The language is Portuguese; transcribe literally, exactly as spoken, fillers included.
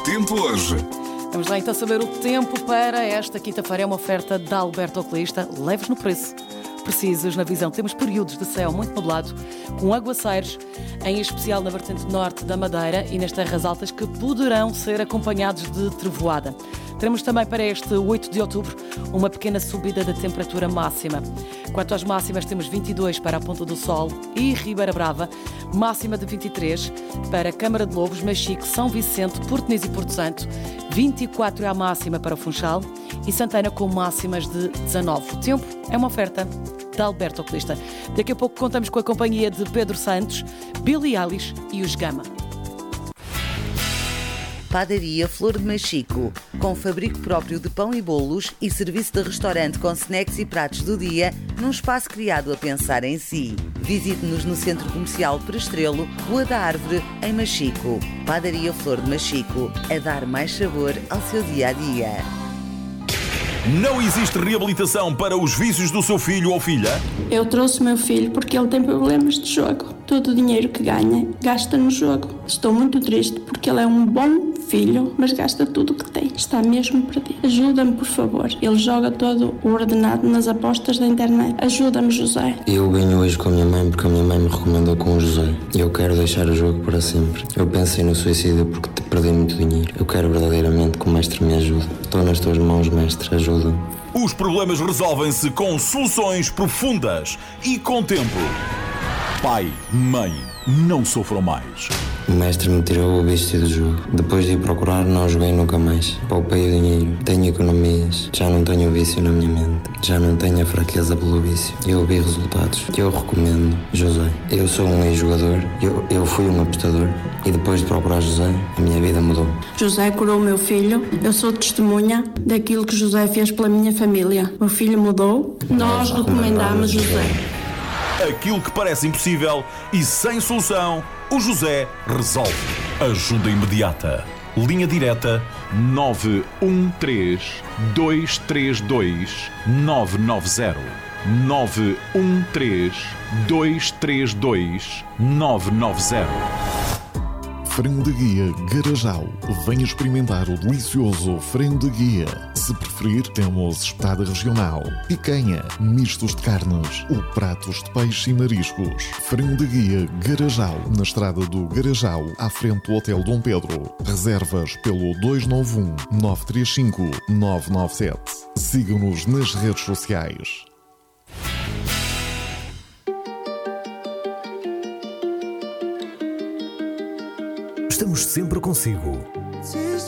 tempo hoje. Vamos lá então saber o tempo para esta quinta-feira. É uma oferta da Alberto Oculista. Leves no preço. Precisos na visão. Temos períodos de céu muito nublado, com aguaceiros, em especial na vertente norte da Madeira e nas terras altas, que poderão ser acompanhados de trovoada. Teremos também para este oito de outubro uma pequena subida da temperatura máxima. Quanto às máximas, temos vinte e dois para a Ponta do Sol e Ribeira Brava, máxima de vinte e três para Câmara de Lobos, Machico, São Vicente, Porto Nis e Porto Santo, vinte e quatro é a máxima para o Funchal e Santana com máximas de dezanove. O tempo é uma oferta da Alberto Oculista. Daqui a pouco contamos com a companhia de Pedro Santos, Billy Eilish e os Gama. Padaria Flor de Machico, com fabrico próprio de pão e bolos e serviço de restaurante com snacks e pratos do dia, num espaço criado a pensar em si. Visite-nos no Centro Comercial Prestrelo, Rua da Árvore, em Machico. Padaria Flor de Machico, a dar mais sabor ao seu dia-a-dia. Não existe reabilitação para os vícios do seu filho ou filha? Eu trouxe meu filho porque ele tem problemas de jogo. Todo o dinheiro que ganha, gasta no jogo. Estou muito triste porque ele é um bom filho, mas gasta tudo o que tem. Está mesmo perdido. Ajuda-me, por favor. Ele joga todo o ordenado nas apostas da internet. Ajuda-me, José. Eu venho hoje com a minha mãe porque a minha mãe me recomendou com o José. Eu quero deixar o jogo para sempre. Eu pensei no suicídio porque perdi muito dinheiro. Eu quero verdadeiramente que o mestre me ajude. Estou nas tuas mãos, mestre. Ajuda-me. Os problemas resolvem-se com soluções profundas e com tempo. Pai, mãe, não sofram mais. O mestre me tirou o vício do jogo. Depois de ir procurar, não joguei nunca mais. Poupei o dinheiro, tenho economias, já não tenho vício na minha mente. Já não tenho a fraqueza pelo vício. Eu vi resultados. Eu recomendo José. Eu sou um ex-jogador, eu, eu fui um apostador e depois de procurar José, a minha vida mudou. José curou o meu filho. Eu sou testemunha daquilo que José fez pela minha família. O filho mudou. Nós recomendamos José. Aquilo que parece impossível e sem solução, o José resolve. Ajuda imediata. Linha direta nove um três, dois três dois, nove nove zero. nove um três, dois três dois, nove nove zero. Frango de guia Garajal. Venha experimentar o delicioso frango de guia. Se preferir, temos espetada regional, picanha, mistos de carnes ou pratos de peixe e mariscos. Frango de guia Garajal, na estrada do Garajal, à frente do Hotel Dom Pedro. Reservas pelo dois nove um, nove três cinco, nove nove sete. Siga-nos nas redes sociais. Estamos sempre consigo.